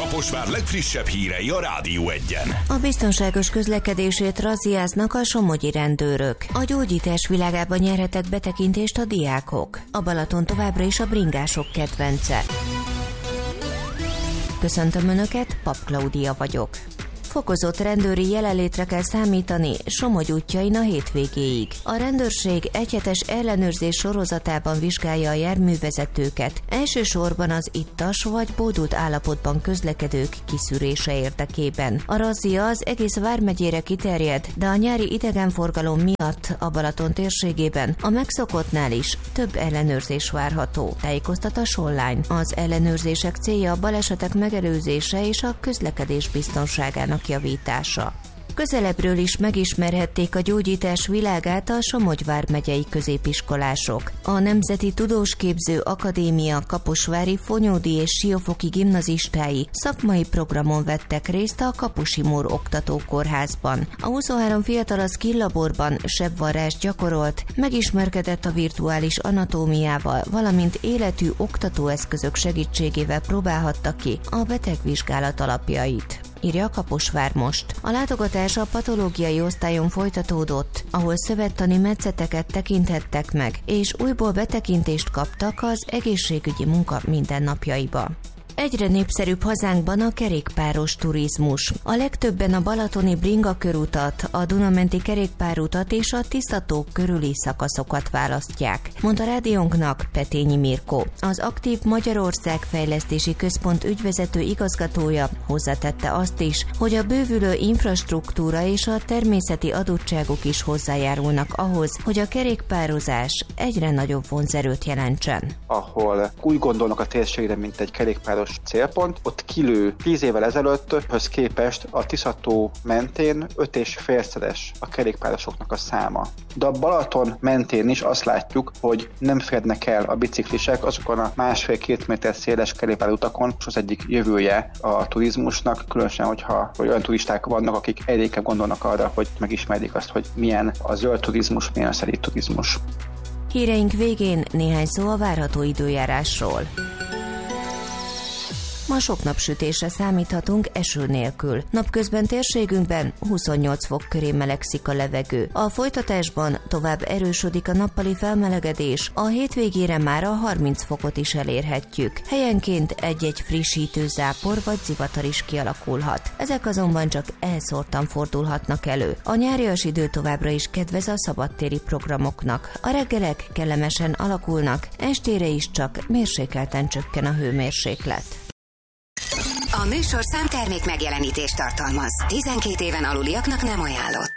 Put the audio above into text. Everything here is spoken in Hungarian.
Kaposvár legfrissebb hírei a Rádió Egyen. A biztonságos közlekedésért razziáznak a somogyi rendőrök. A gyógyítás világában nyerhetek betekintést a diákok. A Balaton továbbra is a bringások kedvence. Köszöntöm Önöket, Pap Klaudia vagyok. Fokozott rendőri jelenlétre kell számítani Somogy útjain a hétvégéig. A rendőrség egyhetes ellenőrzés sorozatában vizsgálja a járművezetőket, elsősorban az ittas vagy bódult állapotban közlekedők kiszűrése érdekében. A razzia az egész vármegyére kiterjed, de a nyári idegenforgalom miatt a Balaton térségében a megszokottnál is több ellenőrzés várható, tájékoztat a Online. Az ellenőrzések célja a balesetek megelőzése és a közlekedés biztonságának javítása. Közelebbről is megismerhették a gyógyítás világát a Somogy vármegyei középiskolások. A Nemzeti Tudósképző Akadémia kaposvári Fonyódi és Siófoki gimnazistái szakmai programon vettek részt a Kaposi Mór oktatókórházban. A 23 fiatal a skill laborban sebvarrást gyakorolt, megismerkedett a virtuális anatómiával, valamint életű oktatóeszközök segítségével próbálhatta ki a betegvizsgálat alapjait, írja a Kaposvár Most. A látogatás a patológiai osztályon folytatódott, ahol szövettani metszeteket tekinthettek meg, és újból betekintést kaptak az egészségügyi munka mindennapjaiba. Egyre népszerűbb hazánkban a kerékpáros turizmus. A legtöbben a balatoni Bringa körutat, a Dunamenti kerékpárutat és a Tisza-tó körüli szakaszokat választják, mondta rádiónknak Petényi Mirko. Az Aktív Magyarország Fejlesztési Központ ügyvezető igazgatója hozzátette azt is, hogy a bővülő infrastruktúra és a természeti adottságok is hozzájárulnak ahhoz, hogy a kerékpározás egyre nagyobb vonzerőt jelentsen. Ahol úgy gondolnak a térségre, mint egy kerékpáros célpont, ott kilő 10 évvel ezelőtthöz képest a Tisza-tó mentén 5,5-szeres a kerékpárosoknak a száma. De a Balaton mentén is azt látjuk, hogy nem férnek el a biciklisek azokon a 1,5-2 méter széles kerékpárutakon, és az egyik jövője a turizmusnak, különösen, hogyha olyan turisták vannak, akik egyre inkább gondolnak arra, hogy megismerjék azt, hogy milyen a zöld turizmus, milyen a szelíd turizmus. Híreink végén néhány szó a várható időjárásról. Ma sok napsütésre számíthatunk eső nélkül. Napközben térségünkben 28 fok köré melegszik a levegő. A folytatásban tovább erősödik a nappali felmelegedés, a hétvégére már a 30 fokot is elérhetjük. Helyenként egy-egy frissítő zápor vagy zivatar is kialakulhat. Ezek azonban csak elszórtan fordulhatnak elő. A nyárias idő továbbra is kedvez a szabadtéri programoknak. A reggelek kellemesen alakulnak, estére is csak mérsékelten csökken a hőmérséklet. A műsorszám termék megjelenítést tartalmaz. 12 éven aluliaknak nem ajánlott.